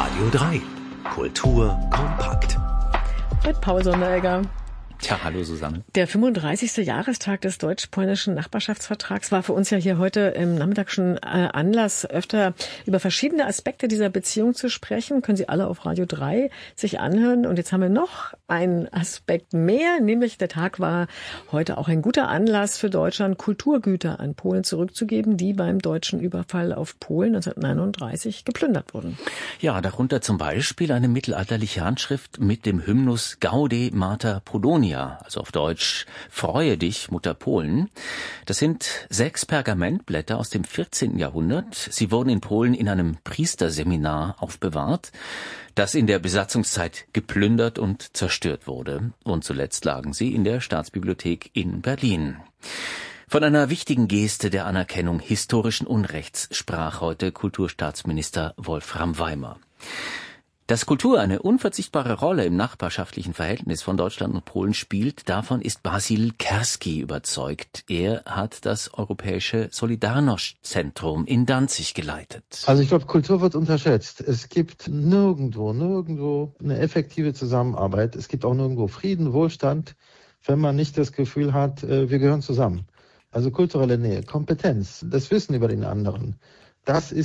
Radio 3. Kultur kompakt. Mit Paul Sonderegger. Tja, hallo Susanne. Der 35. Jahrestag des deutsch-polnischen Nachbarschaftsvertrags war für uns ja hier heute im Nachmittag schon Anlass, öfter über verschiedene Aspekte dieser Beziehung zu sprechen. Können Sie alle auf Radio 3 sich anhören. Und jetzt haben wir noch einen Aspekt mehr, nämlich der Tag war heute auch ein guter Anlass für Deutschland, Kulturgüter an Polen zurückzugeben, die beim deutschen Überfall auf Polen 1939 geplündert wurden. Ja, darunter zum Beispiel eine mittelalterliche Handschrift mit dem Hymnus Gaude Mater Polonia. Also auf Deutsch, freue dich, Mutter Polen. Das sind 6 Pergamentblätter aus dem 14. Jahrhundert. Sie wurden in Polen in einem Priesterseminar aufbewahrt, das in der Besatzungszeit geplündert und zerstört wurde. Und zuletzt lagen sie in der Staatsbibliothek in Berlin. Von einer wichtigen Geste der Anerkennung historischen Unrechts sprach heute Kulturstaatsminister Wolfram Weimer. Dass Kultur eine unverzichtbare Rolle im nachbarschaftlichen Verhältnis von Deutschland und Polen spielt, davon ist Basil Kerski überzeugt. Er hat das Europäische Solidarność-Zentrum in Danzig geleitet. Also ich glaube, Kultur wird unterschätzt. Es gibt nirgendwo eine effektive Zusammenarbeit. Es gibt auch nirgendwo Frieden, Wohlstand, wenn man nicht das Gefühl hat, wir gehören zusammen. Also kulturelle Nähe, Kompetenz, das Wissen über den anderen. Das ist